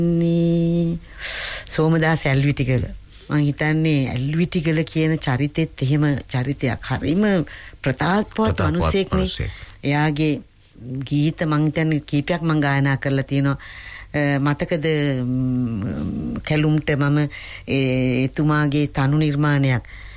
සෝමදාස ඇල්විටිගල. මම හිතන්නේ ඇල්විටිගල කියන චරිතෙත් එහෙම චරිතයක්. හරිම ප්‍රතාපවත් මිනිසෙක්නේ. එයාගේ ගීත මං හිතන්නේ කීපයක් මං ගායනා කරලා තියෙනවා. මතකද කැලුම්ට මම එතුමාගේ තනු නිර්මාණයක්